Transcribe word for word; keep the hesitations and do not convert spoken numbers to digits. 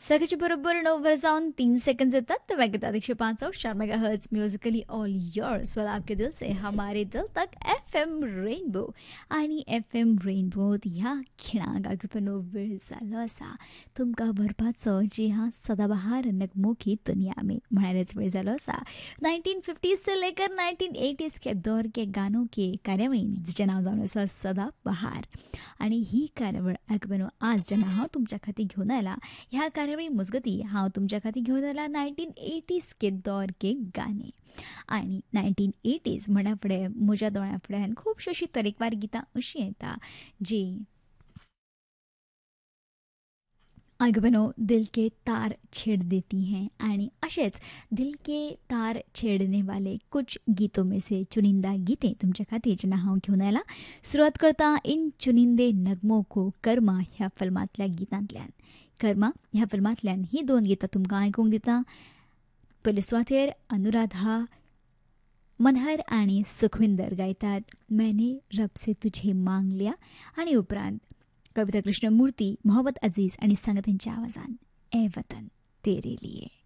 सकाळच्या बरोबर नऊ वर जाऊन तीन सेकंड येतात तर वैगता एकशे पाच और चार mega hertz musically all yours वाला आपके दिल से हमारे दिल तक एफ एम रेनबो आणि एफ एम रेनबो ह्या खिणाक आगुपनो वेळ जालो आसा तुमकां व्हरपाचो जी हाँ सदाबहार नगमोखी दुनिया में म्हणायलाच वेळ जालो आसा नाइनटीन फिफ्टीज से लेकर नाइनटीन एटीज के दौर के गानों के कार्यावळीन जिचें नांव जावन आसा सदाबहार आणि ही कार्यावळ आगुपनो आज जेन्ना हांव तुमच्या खातीर घेवन आयला ह्या कार्यावळी मजगती हांव तुमच्या खातीर घेवन आयला नाइनटीन एटीज के दौर के गाणे आणि नाइनटीन एटीज म्हणा फुडें म्हज्या दोळ्या फुड्यान खुबशीं अशीं तरेकवार गितां अशीं येता जी आगुपनो दिल के तार छेड़ देती हैं आणि अशेच दिल के तार छेड़ने वाले कुछ गीतों में से चुनिंदा गीतें तुमच्या खातीर जेन्ना हांव घेवन आयला सुरवात करता इन चुनिंदे नगमों को कर्मा ह्या फिल्मांतल्या गितांतल्यान कर्मा ह्या फिल्मांतल्यान ही दोन गितां तुमकां आयकूंक दिता पयले सुवातेर अनुराधा मनहर आणि सुखविंदर गायतात मैंने रब से तुझे मांग लिया आणि उपरांत कविता कृष्णमूर्ती मोहम्मद अजीज आणि संगतींच्या आवाजान ए वतन तेरे लिए.